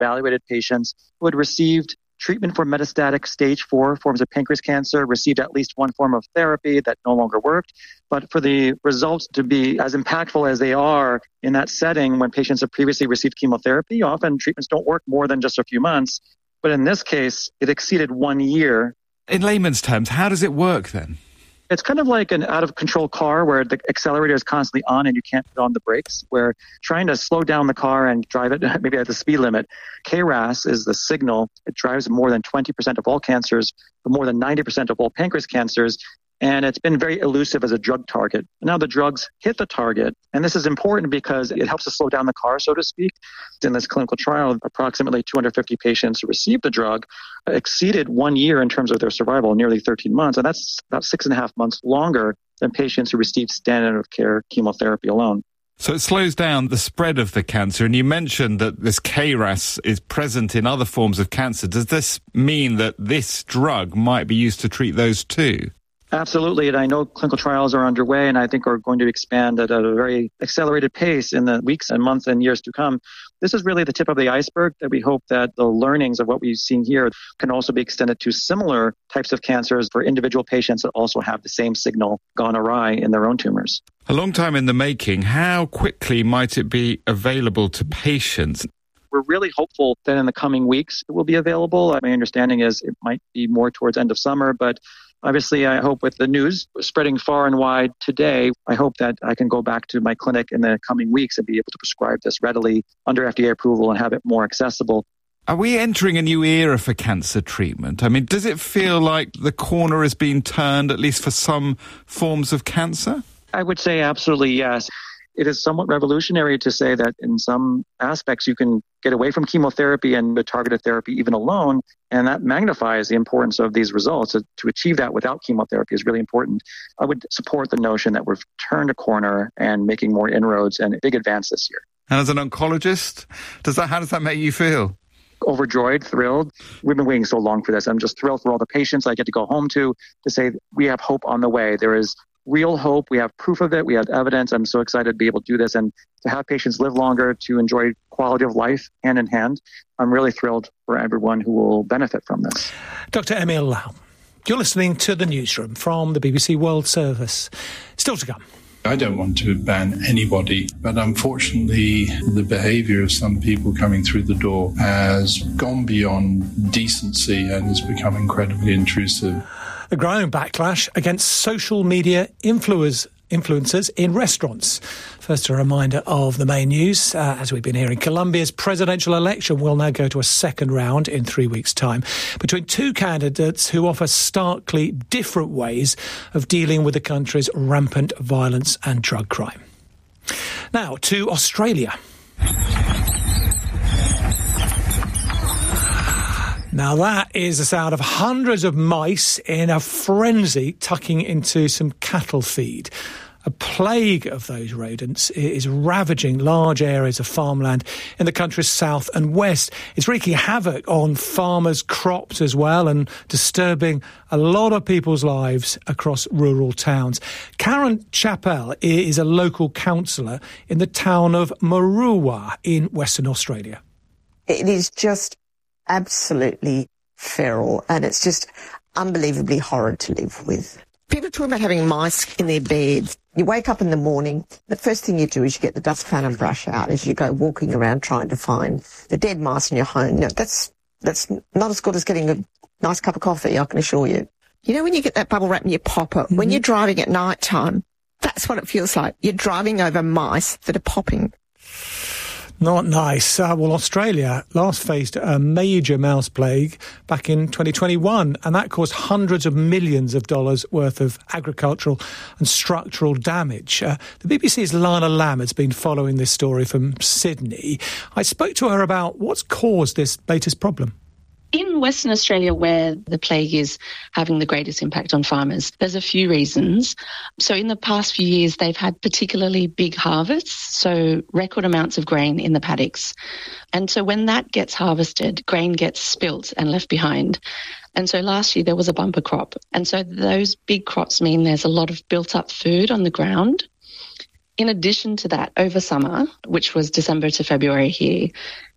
evaluated patients who had received treatment for metastatic stage 4 forms of pancreas cancer, received at least one form of therapy that no longer worked. But for the results to be as impactful as they are in that setting when patients have previously received chemotherapy, often treatments don't work more than just a few months. But in this case, it exceeded 1 year. In layman's terms, how does it work then? It's kind of like an out-of-control car where the accelerator is constantly on and you can't put on the brakes, where trying to slow down the car and drive it maybe at the speed limit. KRAS is the signal. It drives more than 20% of all cancers, but more than 90% of all pancreas cancers. And it's been very elusive as a drug target. Now the drugs hit the target, and this is important because it helps to slow down the car, so to speak. In this clinical trial, approximately 250 patients who received the drug exceeded 1 year in terms of their survival, nearly 13 months, and that's about 6.5 months longer than patients who received standard of care chemotherapy alone. So it slows down the spread of the cancer, and you mentioned that this KRAS is present in other forms of cancer. Does this mean that this drug might be used to treat those too? Absolutely, and I know clinical trials are underway and I think are going to expand at a very accelerated pace in the weeks and months and years to come. This is really the tip of the iceberg that we hope that the learnings of what we've seen here can also be extended to similar types of cancers for individual patients that also have the same signal gone awry in their own tumors. A long time in the making. How quickly might it be available to patients? We're really hopeful that in the coming weeks it will be available. My understanding is it might be more towards end of summer, but obviously, I hope with the news spreading far and wide today, I hope that I can go back to my clinic in the coming weeks and be able to prescribe this readily under FDA approval and have it more accessible. Are we entering a new era for cancer treatment? I mean, does it feel like the corner has been turned, at least for some forms of cancer? I would say absolutely yes. It is somewhat revolutionary to say that in some aspects you can get away from chemotherapy and the targeted therapy even alone, and that magnifies the importance of these results. To achieve that without chemotherapy is really important. I would support the notion that we've turned a corner and making more inroads and a big advance this year. And as an oncologist, how does that make you feel? Overjoyed, thrilled. We've been waiting so long for this. I'm just thrilled for all the patients I get to go home to say we have hope on the way. There is real hope. We have proof of it. We have evidence. I'm so excited to be able to do this and to have patients live longer, to enjoy quality of life hand in hand. I'm really thrilled for everyone who will benefit from this. Dr. Emil Lau, you're listening to The Newsroom from the BBC World Service. Still to come. I don't want to ban anybody, but unfortunately the behaviour of some people coming through the door has gone beyond decency and has become incredibly intrusive. A growing backlash against social media influencers in restaurants. First, a reminder of the main news. As we've been hearing, Colombia's presidential election will now go to a second round in 3 weeks' time between two candidates who offer starkly different ways of dealing with the country's rampant violence and drug crime. Now to Australia. Now that is the sound of hundreds of mice in a frenzy tucking into some cattle feed. A plague of those rodents is ravaging large areas of farmland in the country's south and west. It's wreaking havoc on farmers' crops as well and disturbing a lot of people's lives across rural towns. Karen Chappell is a local councillor in the town of Moruwa in Western Australia. It is just absolutely feral, and it's just unbelievably horrid to live with. People talk about having mice in their beds. You wake up in the morning, the first thing you do is you get the dustpan and brush out as you go walking around trying to find the dead mice in your home. No, that's not as good as getting a nice cup of coffee, I can assure you. You know when you get that bubble wrap and you pop it, when you're driving at night time, that's what it feels like. You're driving over mice that are popping. Not nice. Well, Australia last faced a major mouse plague back in 2021, and that caused hundreds of millions of dollars worth of agricultural and structural damage. The BBC's Lana Lamb has been following this story from Sydney. I spoke to her about what's caused this latest problem. In Western Australia, where the plague is having the greatest impact on farmers, there's a few reasons. So in the past few years, they've had particularly big harvests, so record amounts of grain in the paddocks. And so when that gets harvested, grain gets spilt and left behind. And so last year there was a bumper crop. And so those big crops mean there's a lot of built up food on the ground. In addition to that, over summer, which was December to February here,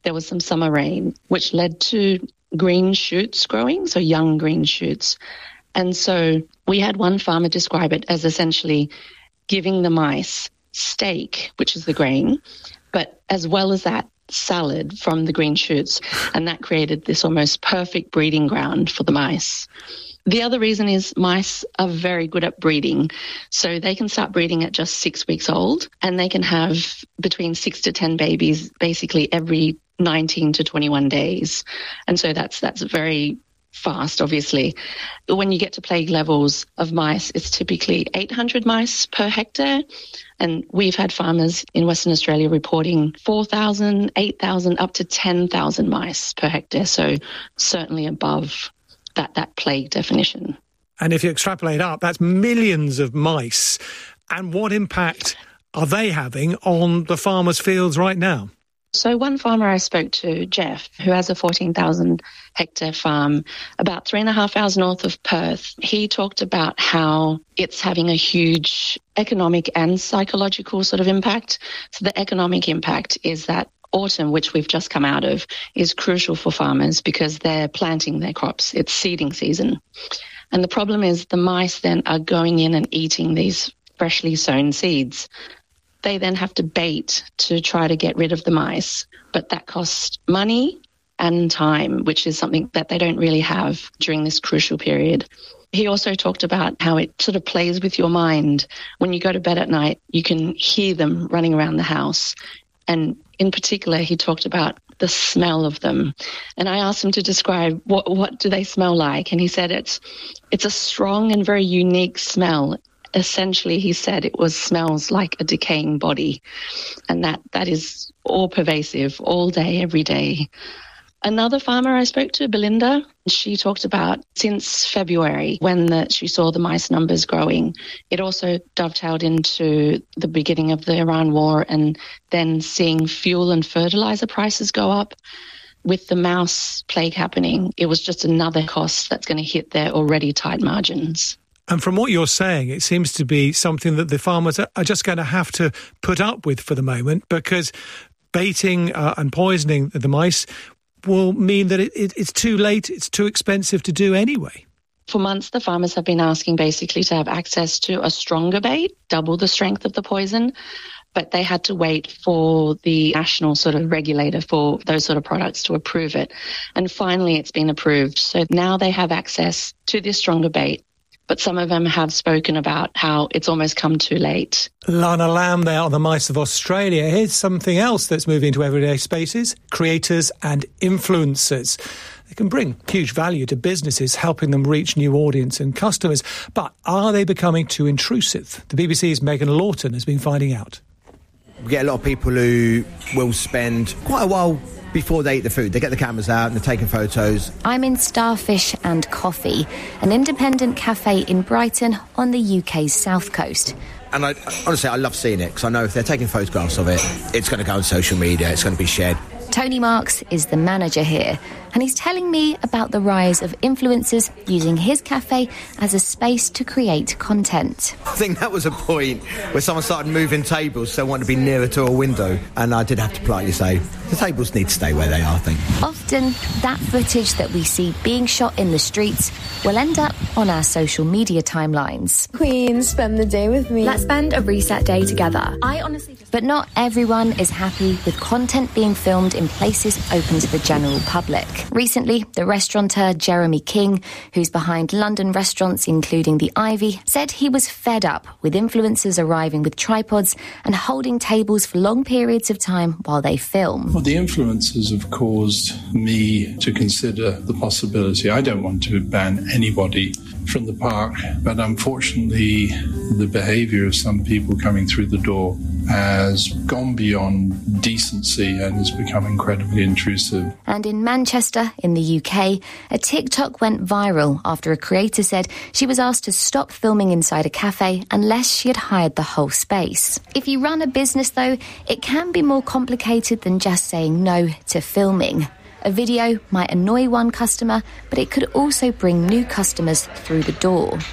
there was some summer rain, which led to green shoots growing, so young green shoots. And so we had one farmer describe it as essentially giving the mice steak, which is the grain, but as well as that, salad from the green shoots. And that created this almost perfect breeding ground for the mice. The other reason is mice are very good at breeding. So they can start breeding at just 6 weeks old, and they can have between 6 to 10 babies basically every 19 to 21 days. And so that's very fast, obviously. When you get to plague levels of mice, it's typically 800 mice per hectare. And we've had farmers in Western Australia reporting 4,000, 8,000, up to 10,000 mice per hectare. So certainly above that plague definition. And if you extrapolate up, that's millions of mice. And what impact are they having on the farmers' fields right now? So one farmer I spoke to, Jeff, who has a 14,000 hectare farm about 3.5 hours north of Perth, he talked about how it's having a huge economic and psychological sort of impact. So the economic impact is that autumn, which we've just come out of, is crucial for farmers because they're planting their crops. It's seeding season. And the problem is the mice then are going in and eating these freshly sown seeds. They then have to bait to try to get rid of the mice, but that costs money and time, which is something that they don't really have during this crucial period. He also talked about how it sort of plays with your mind. When you go to bed at night, you can hear them running around the house. And in particular, he talked about the smell of them. And I asked him to describe what do they smell like. And he said it's a strong and very unique smell. Essentially, he said it smells like a decaying body. And that is all pervasive, all day, every day. Another farmer I spoke to, Belinda, she talked about since February when she saw the mice numbers growing, it also dovetailed into the beginning of the Iran war and then seeing fuel and fertilizer prices go up. With the mouse plague happening, it was just another cost that's going to hit their already tight margins. And from what you're saying, it seems to be something that the farmers are just going to have to put up with for the moment, because baiting and poisoning the mice will mean that it's too late, it's too expensive to do anyway. For months, the farmers have been asking basically to have access to a stronger bait, double the strength of the poison, but they had to wait for the national sort of regulator for those sort of products to approve it. And finally, it's been approved. So now they have access to this stronger bait. But some of them have spoken about how it's almost come too late. Lana Lamb there on the Mice of Australia. Here's something else that's moving into everyday spaces: creators and influencers. They can bring huge value to businesses, helping them reach new audience and customers. But are they becoming too intrusive? The BBC's Megan Lawton has been finding out. We get a lot of people who will spend quite a while before they eat the food. They get the cameras out and they're taking photos. I'm in Starfish and Coffee, an independent cafe in Brighton on the UK's south coast. And honestly, I love seeing it, because I know if they're taking photographs of it, it's going to go on social media, it's going to be shared. Tony Marks is the manager here, and he's telling me about the rise of influencers using his cafe as a space to create content. I think that was a point where someone started moving tables, so they wanted to be nearer to a window, and I did have to politely say, the tables need to stay where they are, I think. Often, that footage that we see being shot in the streets will end up on our social media timelines. Queen, spend the day with me. Let's spend a reset day together. But not everyone is happy with content being filmed in places open to the general public. Recently, the restaurateur Jeremy King, who's behind London restaurants including the Ivy, said he was fed up with influencers arriving with tripods and holding tables for long periods of time while they film. Well, the influencers have caused me to consider the possibility. I don't want to ban anybody from the park, but unfortunately the behaviour of some people coming through the door has gone beyond decency and has become incredibly intrusive. And in Manchester, in the UK, a TikTok went viral after a creator said she was asked to stop filming inside a cafe unless she had hired the whole space. If you run a business, though, it can be more complicated than just saying no to filming. A video might annoy one customer, but it could also bring new customers through the door.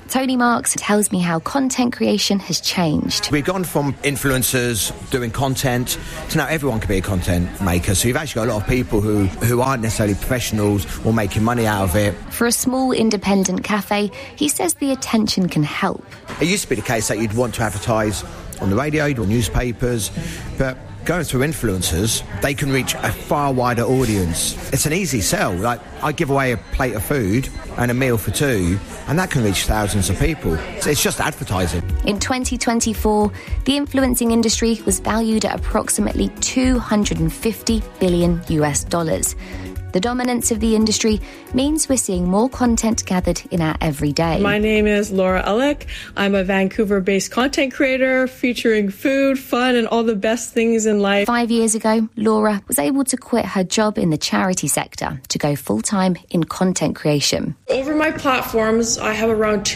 Tony Marks tells me how content creation has changed. We've gone from influencers doing content to now everyone can be a content maker. So you've actually got a lot of people who aren't necessarily professionals or making money out of it. For a small independent cafe, he says the attention can help. It used to be the case that you'd want to advertise on the radio, or newspapers, but going through influencers, they can reach a far wider audience. It's an easy sell. Like, I give away a plate of food and a meal for two, and that can reach thousands of people. It's just advertising. In 2024, the influencing industry was valued at approximately $250 billion. The dominance of the industry means we're seeing more content gathered in our everyday. My name is Laura Ellick. I'm a Vancouver-based content creator featuring food, fun, and all the best things in life. 5 years ago, Laura was able to quit her job in the charity sector to go full-time in content creation. Over my platforms, I have around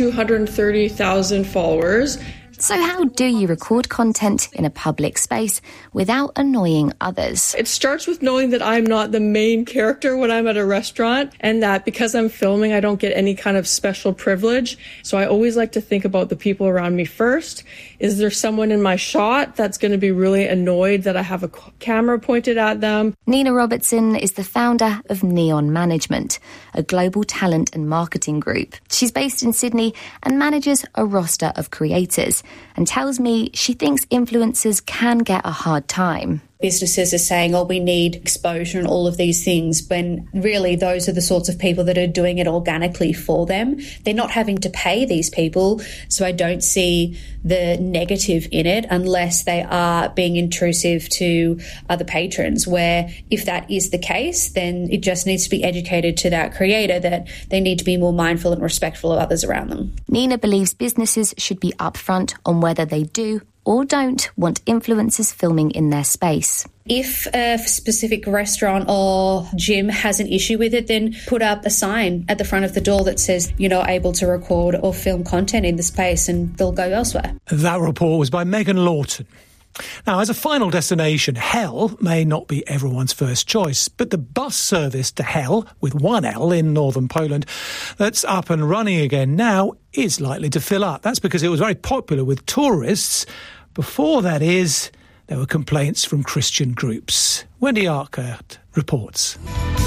230,000 followers. So how do you record content in a public space without annoying others? It starts with knowing that I'm not the main character when I'm at a restaurant, and that because I'm filming, I don't get any kind of special privilege. So I always like to think about the people around me first. Is there someone in my shot that's going to be really annoyed that I have a camera pointed at them? Nina Robertson is the founder of Neon Management, a global talent and marketing group. She's based in Sydney and manages a roster of creators, and tells me she thinks influencers can get a hard time. Businesses are saying, oh, we need exposure and all of these things, when really those are the sorts of people that are doing it organically for them. They're not having to pay these people, so I don't see the negative in it unless they are being intrusive to other patrons, where if that is the case, then it just needs to be educated to that creator that they need to be more mindful and respectful of others around them. Nina believes businesses should be upfront on whether they do or don't want influencers filming in their space. If a specific restaurant or gym has an issue with it, then put up a sign at the front of the door that says you're not able to record or film content in the space, and they'll go elsewhere. That report was by Megan Lawton. Now, as a final destination, Hell may not be everyone's first choice, but the bus service to Hell, with one L in northern Poland, that's up and running again now, is likely to fill up. That's because it was very popular with tourists. Before that there were complaints from Christian groups. Wendy Arcott reports.